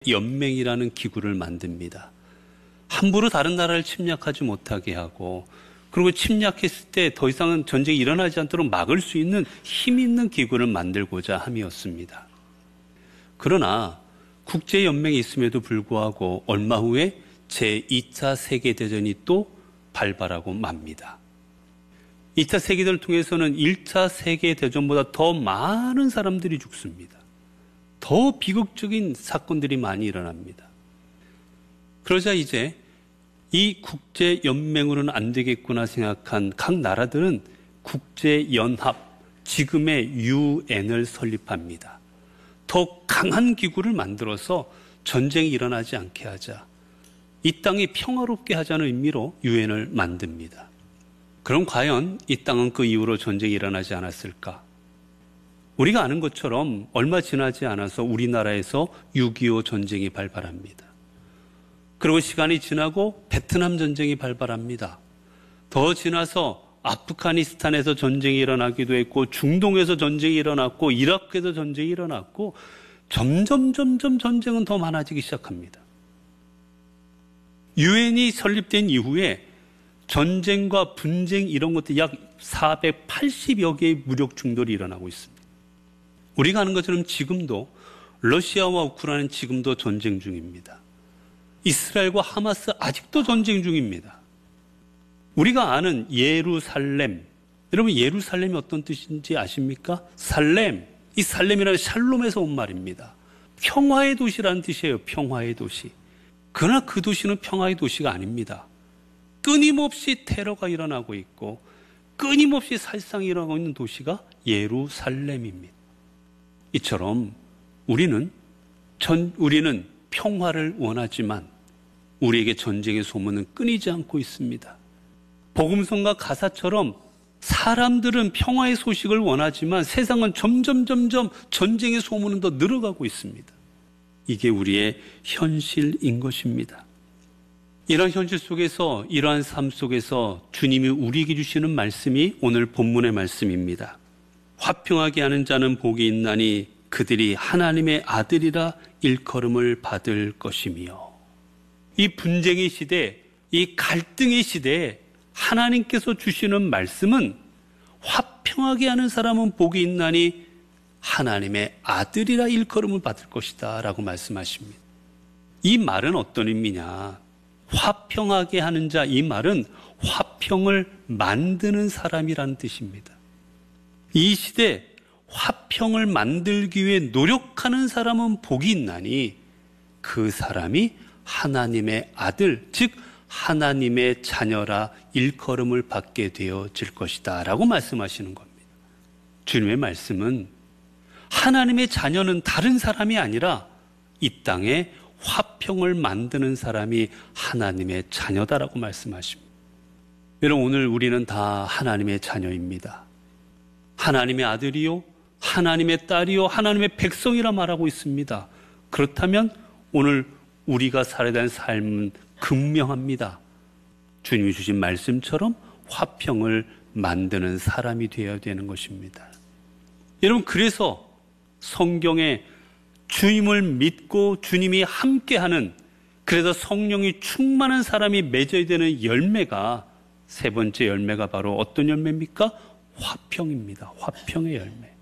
연맹이라는 기구를 만듭니다. 함부로 다른 나라를 침략하지 못하게 하고, 그리고 침략했을 때 더 이상은 전쟁이 일어나지 않도록 막을 수 있는 힘 있는 기구를 만들고자 함이었습니다. 그러나 국제연맹이 있음에도 불구하고 얼마 후에 제2차 세계대전이 또 발발하고 맙니다. 2차 세계대전을 통해서는 1차 세계대전보다 더 많은 사람들이 죽습니다. 더 비극적인 사건들이 많이 일어납니다. 그러자 이제 이 국제연맹으로는 안 되겠구나 생각한 각 나라들은 국제연합, 지금의 UN을 설립합니다. 더 강한 기구를 만들어서 전쟁이 일어나지 않게 하자, 이 땅이 평화롭게 하자는 의미로 UN을 만듭니다. 그럼 과연 이 땅은 그 이후로 전쟁이 일어나지 않았을까? 우리가 아는 것처럼 얼마 지나지 않아서 우리나라에서 6.25 전쟁이 발발합니다. 그리고 시간이 지나고 베트남 전쟁이 발발합니다. 더 지나서 아프가니스탄에서 전쟁이 일어나기도 했고, 중동에서 전쟁이 일어났고, 이라크에서 전쟁이 일어났고, 점점 전쟁은 더 많아지기 시작합니다. 유엔이 설립된 이후에 전쟁과 분쟁 이런 것들 약 480여 개의 무력 충돌이 일어나고 있습니다. 우리가 아는 것처럼 지금도 러시아와 우크라이나는 지금도 전쟁 중입니다. 이스라엘과 하마스 아직도 전쟁 중입니다. 우리가 아는 예루살렘, 여러분 예루살렘이 어떤 뜻인지 아십니까? 살렘, 이 살렘이라는 샬롬에서 온 말입니다. 평화의 도시라는 뜻이에요. 평화의 도시. 그러나 그 도시는 평화의 도시가 아닙니다. 끊임없이 테러가 일어나고 있고 끊임없이 살상이 일어나고 있는 도시가 예루살렘입니다. 이처럼 우리는 평화를 원하지만 우리에게 전쟁의 소문은 끊이지 않고 있습니다. 복음성과 가사처럼 사람들은 평화의 소식을 원하지만 세상은 점점 전쟁의 소문은 더 늘어가고 있습니다. 이게 우리의 현실인 것입니다. 이러한 현실 속에서, 이러한 삶 속에서 주님이 우리에게 주시는 말씀이 오늘 본문의 말씀입니다. 화평하게 하는 자는 복이 있나니 그들이 하나님의 아들이라 일컬음을 받을 것이며. 이 분쟁의 시대, 이 갈등의 시대에 하나님께서 주시는 말씀은 화평하게 하는 사람은 복이 있나니 하나님의 아들이라 일컬음을 받을 것이다 라고 말씀하십니다. 이 말은 어떤 의미냐? 화평하게 하는 자, 이 말은 화평을 만드는 사람이라는 뜻입니다. 이 시대 화평을 만들기 위해 노력하는 사람은 복이 있나니 그 사람이 하나님의 아들, 즉 하나님의 자녀라 일컬음을 받게 되어질 것이다 라고 말씀하시는 겁니다. 주님의 말씀은 하나님의 자녀는 다른 사람이 아니라 이 땅에 화평을 만드는 사람이 하나님의 자녀다라고 말씀하십니다. 여러분, 오늘 우리는 다 하나님의 자녀입니다. 하나님의 아들이요, 하나님의 딸이요, 하나님의 백성이라 말하고 있습니다. 그렇다면 오늘 우리가 살아야 되는 삶은 극명합니다. 주님이 주신 말씀처럼 화평을 만드는 사람이 되어야 되는 것입니다. 여러분, 그래서 성경에 주님을 믿고 주님이 함께하는, 그래서 성령이 충만한 사람이 맺어야 되는 열매가, 세 번째 열매가 바로 어떤 열매입니까? 화평입니다. 화평의 열매.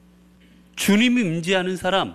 주님이 임재하는 사람,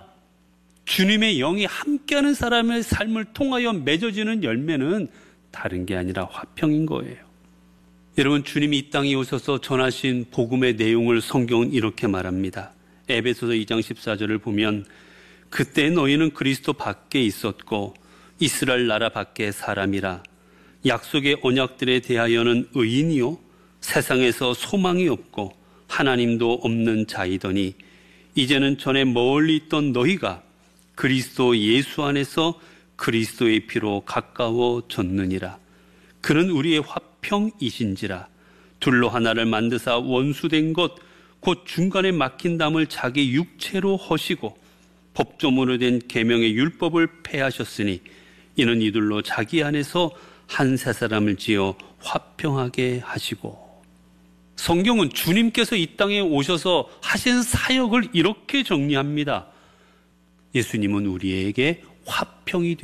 주님의 영이 함께하는 사람의 삶을 통하여 맺어지는 열매는 다른 게 아니라 화평인 거예요. 여러분, 주님이 이 땅에 오셔서 전하신 복음의 내용을 성경은 이렇게 말합니다. 에베소서 2장 14절을 보면 그때 너희는 그리스도 밖에 있었고 이스라엘 나라 밖에 사람이라 약속의 언약들에 대하여는 의인이요 세상에서 소망이 없고 하나님도 없는 자이더니 이제는 전에 멀리 있던 너희가 그리스도 예수 안에서 그리스도의 피로 가까워졌느니라. 그는 우리의 화평이신지라. 둘로 하나를 만드사 원수된 것 곧 중간에 막힌 담을 자기 육체로 허시고 법조문으로 된 계명의 율법을 폐하셨으니 이는 이들로 자기 안에서 한 새 사람을 지어 화평하게 하시고. 성경은 주님께서 이 땅에 오셔서 하신 사역을 이렇게 정리합니다. 예수님은 우리에게 화평이